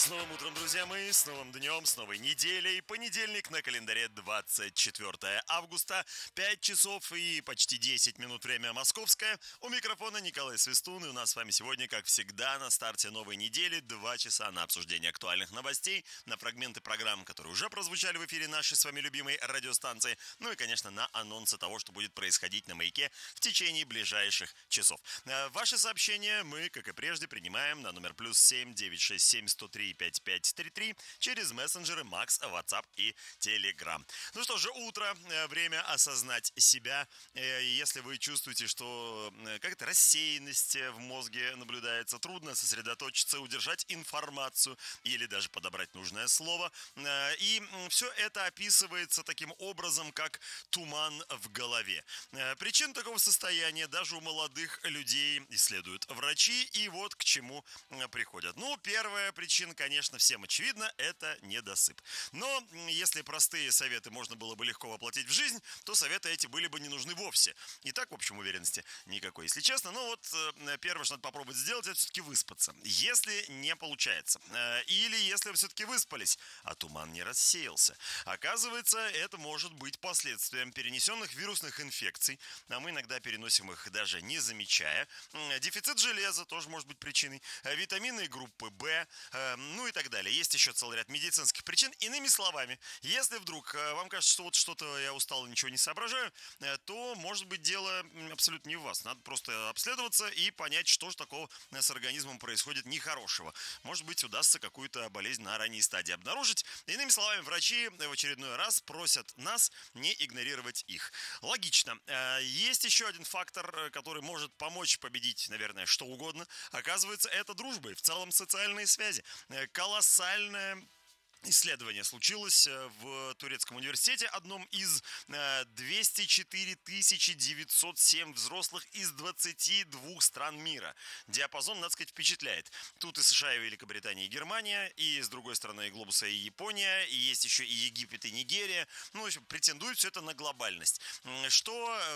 С новым утром, друзья мои, с новым днем, с новой неделей. Понедельник на календаре 24 августа, 5 часов и почти 10 минут время московское. У микрофона Николай Свистун, и у нас с вами сегодня, как всегда, на старте новой недели 2 часа на обсуждение актуальных новостей, на фрагменты программ, которые уже прозвучали в эфире нашей с вами любимой радиостанции, ну и, конечно, на анонсы того, что будет происходить на Маяке в течение ближайших часов. Ваши сообщения мы, как и прежде, принимаем на номер +7 967 103 5533 через мессенджеры Макс, WhatsApp и Telegram. Ну что же, утро, время осознать себя. Если вы чувствуете, что какая-то рассеянность в мозге наблюдается, трудно сосредоточиться, удержать информацию или даже подобрать нужное слово. И все это описывается таким образом, как туман в голове. Причин такого состояния даже у молодых людей исследуют врачи, и вот к чему приходят. Ну, первая причина, конечно, всем очевидна, это недосып. Но если простые советы можно было бы легко воплотить в жизнь, то советы эти были бы не нужны вовсе. И так, в общем, уверенности никакой, если честно. Но вот первое, что надо попробовать сделать, это все-таки выспаться. Если не получается, или если вы все-таки выспались, а туман не рассеялся, оказывается, это может быть последствием перенесенных вирусных инфекций, а мы иногда переносим их даже не замечая. Дефицит железа тоже может быть причиной, витамины группы В, ну и так далее. Есть еще целый ряд медицинских причин. Иными словами, если вдруг вам кажется, что вот что-то я устал и ничего не соображаю, то может быть дело абсолютно не в вас. Надо просто обследоваться и понять, что же такого с организмом происходит нехорошего. Может быть, удастся какую-то болезнь на ранней стадии обнаружить. Иными словами, врачи в очередной раз просят нас не игнорировать их. Логично. Есть еще один фактор, который может помочь победить, наверное, что угодно. Оказывается, это дружба и в целом социальные связи. Колоссальная исследование случилось в Турецком университете, одном из 204 907 взрослых из 22 стран мира. Диапазон, надо сказать, впечатляет. Тут и США, и Великобритания, и Германия, и с другой стороны глобуса и Япония, и есть еще и Египет, и Нигерия. Ну, в общем, претендует все это на глобальность. Что